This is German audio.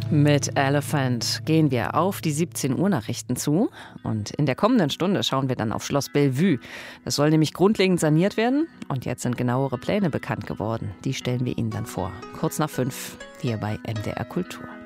Mit Elephant gehen wir auf die 17 Uhr Nachrichten zu und in der kommenden Stunde schauen wir dann auf Schloss Bellevue. Das soll nämlich grundlegend saniert werden und jetzt sind genauere Pläne bekannt geworden. Die stellen wir Ihnen dann vor. Kurz nach 5 hier bei MDR Kultur.